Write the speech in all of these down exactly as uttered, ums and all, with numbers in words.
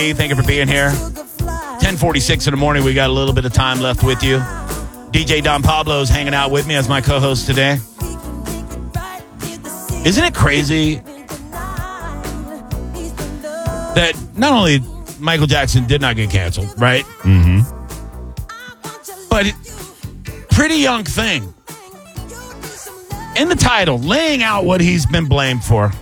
Thank you for being here. ten forty-six in the morning. We got a little bit of time left with you. D J Don Pablo's hanging out with me as my co-host today. Isn't it crazy that not only Michael Jackson did not get canceled, right? Mm-hmm. But Pretty Young Thing, in the title, laying out what he's been blamed for,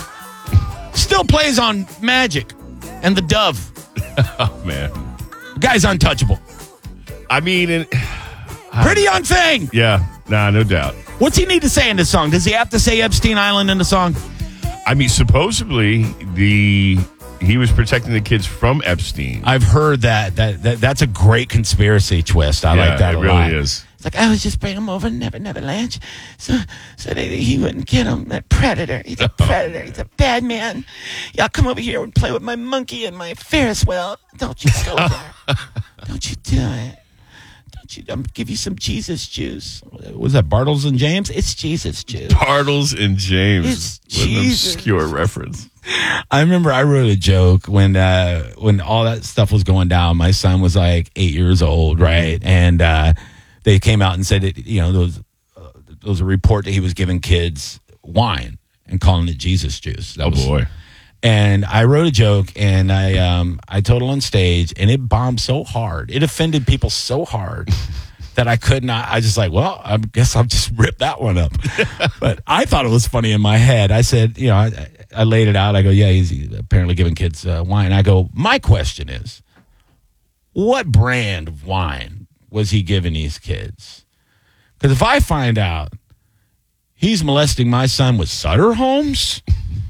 still plays on Magic and the Dove. Oh, man. The guy's untouchable. I mean, it, Pretty Young Thing. Yeah, nah, no doubt. What's he need to say in this song? Does he have to say Epstein Island in the song? I mean, supposedly the he was protecting the kids from Epstein. I've heard that. That, that that's a great conspiracy twist. I yeah, like that it a really lot. is. It's like, I was just bringing him over to Never Never Land so, so that he wouldn't get him. That predator. He's a predator. He's a bad man. Y'all come over here and play with my monkey and my Ferris wheel. Don't you go there. Don't you do it. Don't you? I'm give you some Jesus juice. Was that Bartles and James? It's Jesus juice. Bartles and James. It's What an Jesus. obscure reference. I remember I wrote a joke when uh, when all that stuff was going down. My son was like eight years old, right? And uh, they came out and said, it, you know, there was, uh, there was a report that he was giving kids wine and calling it Jesus juice. That Oh, was, boy. And I wrote a joke, and I um, I told it on stage, and it bombed so hard. It offended people so hard that I could not. I just like, well, I guess I'll just rip that one up. But I thought it was funny in my head. I said, you know, I, I laid it out. I go, yeah, he's apparently giving kids uh, wine. I go, my question is, what brand of wine was he giving these kids? Because if I find out he's molesting my son with Sutter Homes,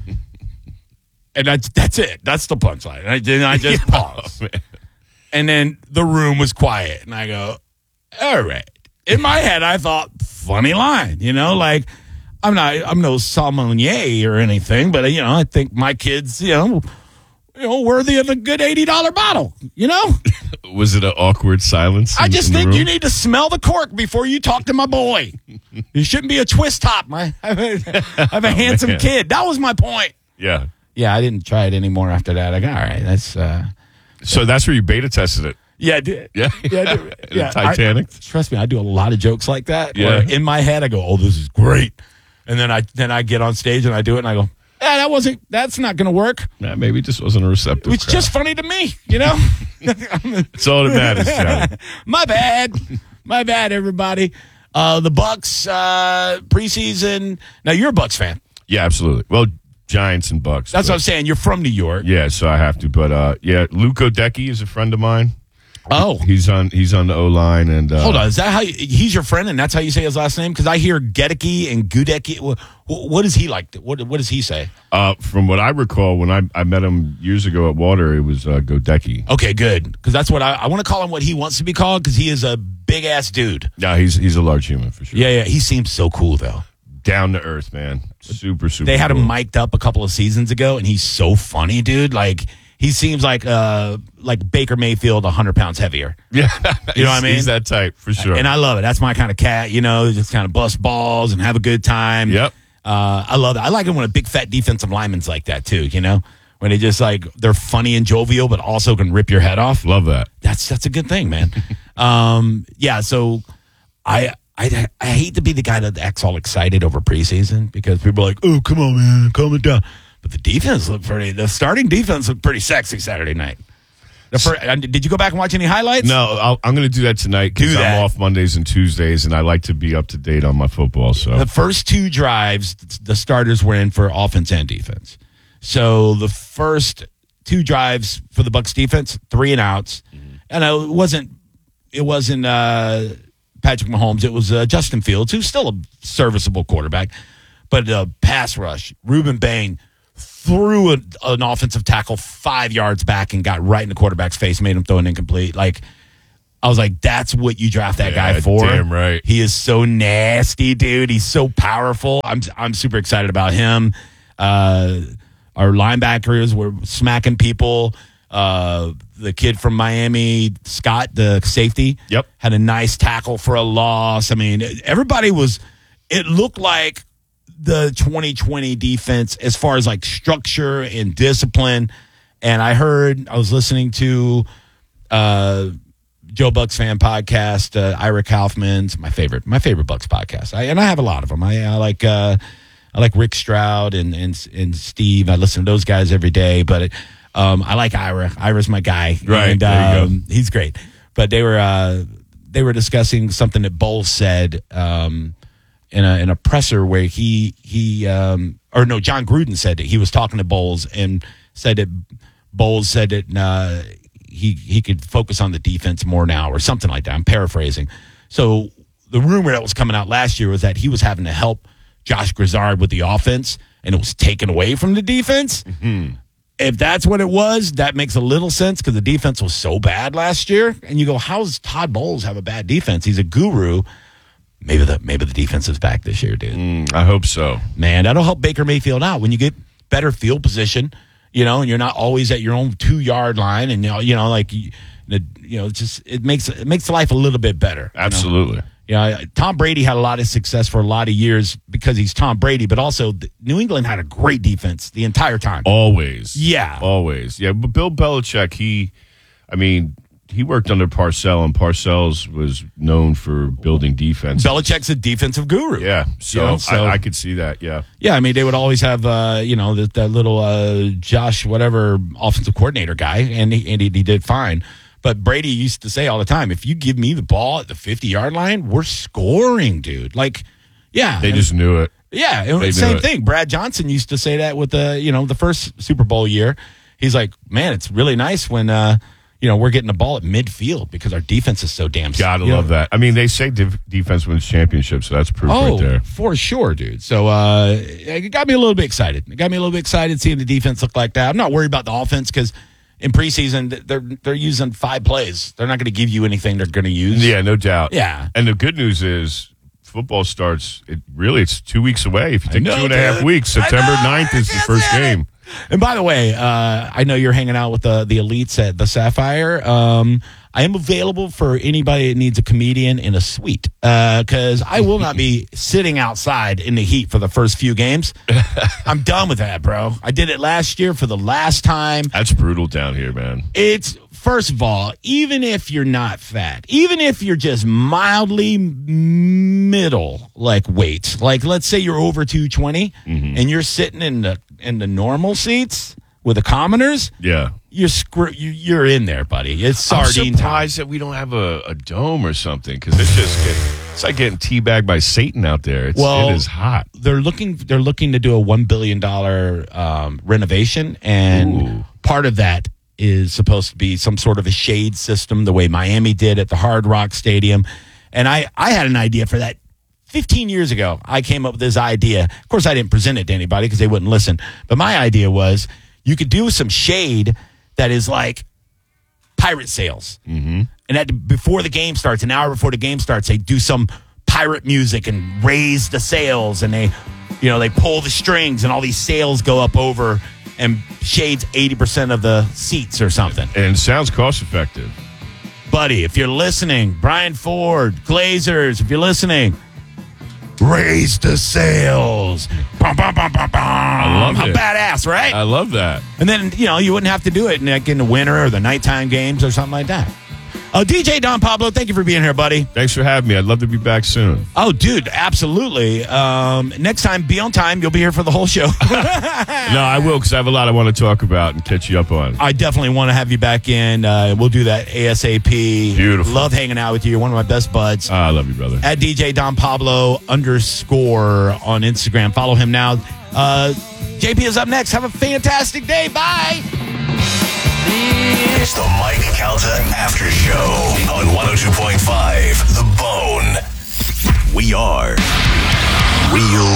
and that's, that's it. That's the punchline. And I, then I just Yeah, pause. man. And then the room was quiet. And I go, all right. In my head, I thought, funny line. You know, like, I'm not, I'm no sommelier or anything, but, you know, I think my kids, you know, you know, worthy of a good eighty dollars bottle, you know? Was it an awkward silence? I in- just in the think room? you need to smell the cork before you talk to my boy. You shouldn't be a twist top. I have a, I have a handsome man. kid. That was my point. Yeah. Yeah, I didn't try it anymore after that. I go, all right, that's, uh, So that's where you beta tested it. yeah, I did. Yeah. Yeah, I did. In the Titanic? I- trust me, I do a lot of jokes like that. Yeah. Where in my head, I go, oh, this is great. And then I then I get on stage and I do it and I go, yeah, that wasn't, that's not going to work. Nah, maybe it just wasn't a receptive It's crowd. just funny to me, you know? It's all that matters, Johnny. My bad. My bad, everybody. Uh, the Bucks uh, preseason. Now, you're a Bucks fan. Yeah, absolutely. Well, Giants and Bucks. That's but- what I'm saying. You're from New York. Yeah, so I have to. But uh, yeah, Luke Odecki is a friend of mine. Oh. He's on he's on the O line and uh, Hold on. Is that how you, he's your friend and that's how you say his last name? Because I hear Gedecki and Gudecki. What, what does he like? What, what does he say? Uh, from what I recall, when I, I met him years ago at Water, it was uh, Godecki. Okay, good. Because that's what I, I want to call him what he wants to be called because he is a big ass dude. Yeah, he's he's a large human for sure. Yeah, yeah. He seems so cool though. Down to earth, man. Super, super. They had cool. him mic'd up a couple of seasons ago, and he's so funny, dude. Like he seems like uh like Baker Mayfield, a hundred pounds heavier. Yeah, You know what I mean? He's that type for sure. And I love it. That's my kind of cat. You know, just kind of bust balls and have a good time. Yep. Uh, I love it. I like it when a big fat defensive lineman's like that too. You know, when they just like they're funny and jovial, but also can rip your head off. Love that. That's that's a good thing, man. um, yeah. So I. I, I hate to be the guy that acts all excited over preseason because people are like, oh, come on, man, calm it down. But the defense looked pretty, the starting defense looked pretty sexy Saturday night. The first, did you go back and watch any highlights? No, I'll, I'm going to do that tonight Do because that. I'm off Mondays and Tuesdays, and I like to be up to date on my football. So The first two drives, the starters were in for offense and defense. So the first two drives for the Bucs defense, three and outs. Mm-hmm. And it wasn't, it wasn't, uh, Patrick Mahomes. It was uh, Justin Fields, who's still a serviceable quarterback. But uh, pass rush, Reuben Bain threw a, an offensive tackle five yards back and got right in the quarterback's face, made him throw an incomplete. Like, I was like, that's what you draft that Yeah, guy for. damn right. He is so nasty, dude. He's so powerful. I'm I'm super excited about him. Uh, our linebackers were smacking people. Uh, the kid from Miami, Scott, the safety, Yep. had a nice tackle for a loss. I mean, everybody was, it looked like the twenty twenty defense as far as like structure and discipline and I heard I was listening to uh, Joe Bucks fan podcast, uh, Ira Kaufman's my favorite, my favorite Bucks podcast, I, and I have a lot of them. I, I like uh, I like Rick Stroud and and and Steve. I listen to those guys every day, but um, I like Ira. Ira's my guy, right? And, there you um, go. He's great. But they were uh, they were discussing something that Bowles said um, in a in a presser where he he um, or no John Gruden said that he was talking to Bowles and said that Bowles said that uh, he he could focus on the defense more now or something like that. I'm paraphrasing. So the rumor that was coming out last year was that he was having to help Josh Grizzard with the offense and it was taken away from the defense. Mm-hmm. If that's what it was, that makes a little sense because the defense was so bad last year. And you go, how does Todd Bowles have a bad defense? He's a guru. Maybe the maybe the defense is back this year, dude. Mm, I hope so. Man, that'll help Baker Mayfield out when you get better field position, you know, and you're not always at your own two yard line, and you know, you know, like you know, it's just it makes it makes life a little bit better. Absolutely. You know? Yeah, Tom Brady had a lot of success for a lot of years because he's Tom Brady, but also New England had a great defense the entire time. Always. Yeah. Always. Yeah, but Bill Belichick, he, I mean, he worked under Parcells, and Parcells was known for building defense. Belichick's a defensive guru. Yeah, so, You know, so- I, I could see that, yeah. Yeah, I mean, they would always have, uh, you know, that, that little uh, Josh, whatever, offensive coordinator guy, and he, and he, he did fine. But Brady used to say all the time, if you give me the ball at the fifty-yard line, we're scoring, dude. Like, yeah. They just knew it. Yeah, it They was knew same it. thing. Brad Johnson used to say that with the, you know, the first Super Bowl year. He's like, man, it's really nice when, uh, you know, we're getting the ball at midfield because our defense is so damn. Gotta you love know, that. I mean, they say def- defense wins championships, so that's proof Oh, right there. for sure, dude. So uh, it got me a little bit excited. It got me a little bit excited seeing the defense look like that. I'm not worried about the offense because in preseason they're they're using five plays. They're not going to give you anything they're going to use. Yeah, no doubt. Yeah. And the good news is football starts, it really, it's two weeks away. If you take know, two and a half dude. weeks, I September know. ninth is the Yes, first yes. game. And by the way, uh, I know you're hanging out with the the elites at the Sapphire. Um, I am available for anybody that needs a comedian in a suite because I will not be sitting outside in the heat for the first few games. I'm done with that, bro. I did it last year for the last time. That's brutal down here, man. It's, first of all, even if you're not fat, even if you're just mildly middle like weight, like let's say you're over two twenty Mm-hmm. and you're sitting in the in the normal seats with the commoners, Yeah. you're screw you, you're in there, buddy. It's sardine I'm surprised time. that we don't have a, a dome or something because it's just get, it's like getting teabagged by Satan out there. It's, Well, it is hot. They're looking they're looking to do a one billion dollar um, renovation, and Ooh. part of that is supposed to be some sort of a shade system, the way Miami did at the Hard Rock Stadium. And I, I had an idea for that fifteen years ago. I came up with this idea. Of course, I didn't present it to anybody because they wouldn't listen. But my idea was you could do some shade that is like pirate sails. Mm-hmm. And at, before the game starts, an hour before the game starts, they do some pirate music and raise the sails. And they, you know, they pull the strings and all these sails go up over and shades eighty percent of the seats or something. And it sounds cost effective. Buddy, if you're listening, Brian Ford, Glazers, if you're listening, raise the sails. Bum, bum, bum, bum, bum. I love How it. badass, right? I love that. And then, you know, you wouldn't have to do it in, like, in the winter or the nighttime games or something like that. Uh, D J Don Pablo, thank you for being here, buddy. Thanks for having me. I'd love to be back soon. Oh, dude, absolutely. Um, next time, be on time. You'll be here for the whole show. No, I will because I have a lot I want to talk about and catch you up on. I definitely want to have you back in. Uh, we'll do that ASAP. Beautiful. Love hanging out with you. You're one of my best buds. Ah, I love you, brother. At D J Don Pablo underscore on Instagram. Follow him now. Uh, J P is up next. Have a fantastic day. Bye. It's the Mike Calta After Show on one oh two point five The Bone. We are Real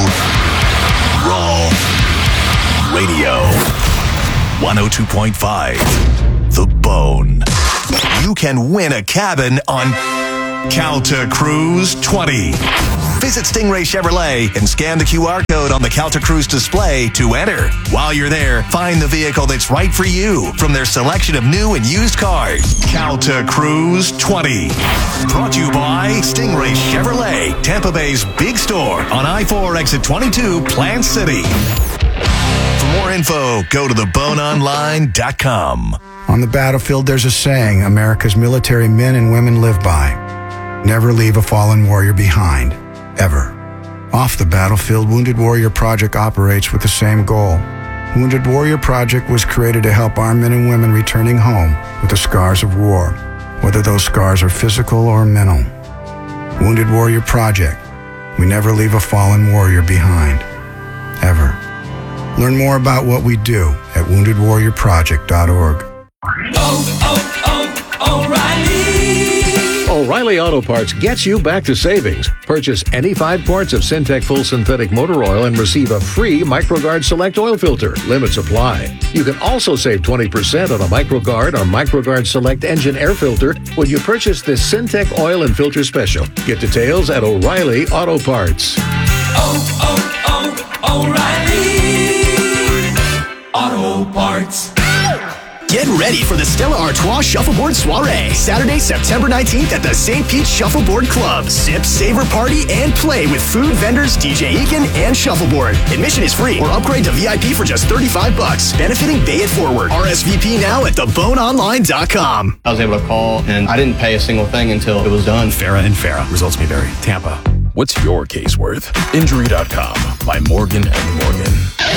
Raw Radio. one oh two point five The Bone. You can win a cabin on Calta Cruise twenty. Visit Stingray Chevrolet and scan the Q R code on the Calta Cruise display to enter. While you're there, find the vehicle that's right for you from their selection of new and used cars. Calta Cruise twenty. Brought to you by Stingray Chevrolet, Tampa Bay's big store on I four exit twenty-two, Plant City. For more info, go to the bone online dot com. On the battlefield, there's a saying America's military men and women live by. Never leave a fallen warrior behind, ever. Off the battlefield, Wounded Warrior Project operates with the same goal. Wounded Warrior Project was created to help our men and women returning home with the scars of war, whether those scars are physical or mental. Wounded Warrior Project. We never leave a fallen warrior behind, ever. Learn more about what we do at wounded warrior project dot org. Oh, oh, oh, O'Reilly! O'Reilly Auto Parts gets you back to savings. Purchase any five quarts of Syntec Full Synthetic Motor Oil and receive a free MicroGuard Select Oil Filter. Limits apply. You can also save twenty percent on a MicroGuard or MicroGuard Select Engine Air Filter when you purchase this Syntec Oil and Filter Special. Get details at O'Reilly Auto Parts. Oh, oh, oh, O'Reilly Auto Parts. Get ready for the Stella Artois Shuffleboard Soiree, Saturday, September nineteenth at the Saint Pete Shuffleboard Club. Sip, savor, party, and play with food vendors, D J Eakin, and Shuffleboard. Admission is free or upgrade to V I P for just thirty-five bucks. Benefiting Bay It Forward. R S V P now at the bone online dot com. I was able to call, and I didn't pay a single thing until it was done. Farah and Farah. Results may vary. Tampa. What's your case worth? Injury dot com by Morgan and Morgan.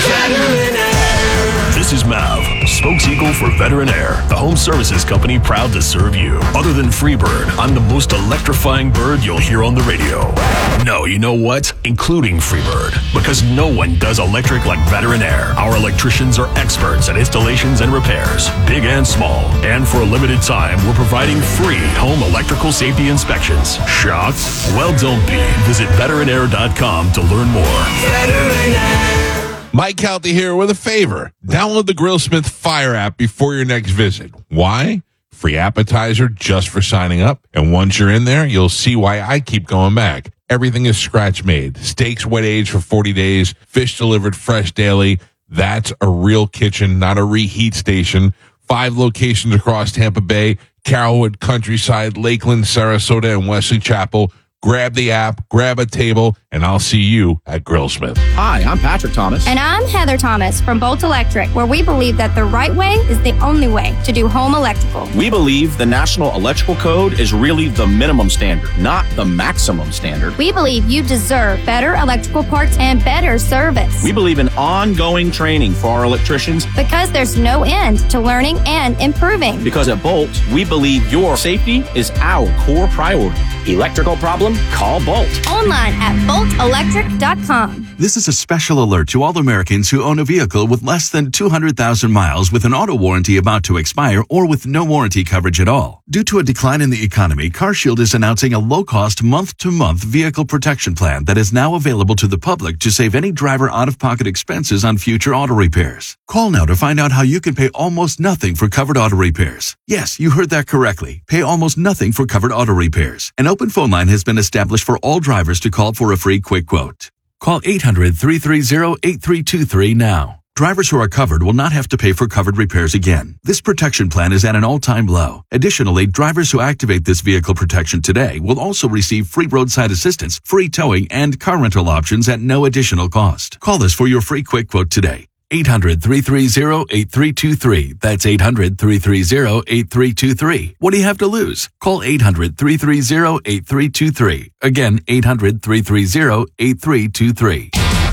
This is Mav, spokes-eagle for Veteran Air, the home services company proud to serve you. Other than Freebird, I'm the most electrifying bird you'll hear on the radio. No, you know what? Including Freebird. Because no one does electric like Veteran Air. Our electricians are experts at installations and repairs, big and small. And for a limited time, we're providing free home electrical safety inspections. Shocked? Well, don't be. Visit veteran air dot com to learn more. Veteran Air. Mike Calty here with a favor. Download the Grillsmith Fire app before your next visit. Why? Free appetizer just for signing up. And once you're in there, you'll see why I keep going back. Everything is scratch made. Steaks wet aged for forty days. Fish delivered fresh daily. That's a real kitchen, not a reheat station. Five locations across Tampa Bay, Carrollwood, Countryside, Lakeland, Sarasota, and Wesley Chapel. Grab the app, grab a table, and I'll see you at Grillsmith. Hi, I'm Patrick Thomas. And I'm Heather Thomas from Bolt Electric, where we believe that the right way is the only way to do home electrical. We believe the National Electrical Code is really the minimum standard, not the maximum standard. We believe you deserve better electrical parts and better service. We believe in ongoing training for our electricians. Because there's no end to learning and improving. Because at Bolt, we believe your safety is our core priority. Electrical problem? Call Bolt. Online at bolt electric dot com. This is a special alert to all Americans who own a vehicle with less than two hundred thousand miles with an auto warranty about to expire or with no warranty coverage at all. Due to a decline in the economy, CarShield is announcing a low-cost month-to-month vehicle protection plan that is now available to the public to save any driver out-of-pocket expenses on future auto repairs. Call now to find out how you can pay almost nothing for covered auto repairs. Yes, you heard that correctly. Pay almost nothing for covered auto repairs. An open phone line has been established for all drivers to call for a free quick quote. Call eight hundred, three three zero, eight three two three now. Drivers who are covered will not have to pay for covered repairs again. This protection plan is at an all-time low. Additionally, drivers who activate this vehicle protection today will also receive free roadside assistance, free towing, and car rental options at no additional cost. Call us for your free quick quote today. eight hundred, three three zero, eight three two three. That's eight hundred, three three zero, eight three two three. What do you have to lose? Call eight hundred, three three zero, eight three two three. Again, eight hundred, three three zero, eight three two three.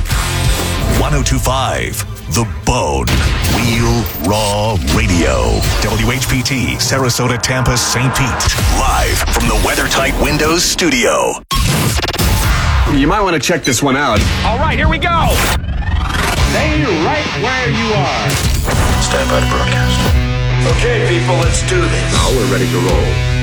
one oh two point five The Bone. Real Raw Radio. W H P T, Sarasota, Tampa, Saint Pete. Live from the WeatherTight Windows studio. You might want to check this one out. All right, here we go. Stay right where you are. Stand by to broadcast. Okay, people, let's do this. Now we're ready to roll.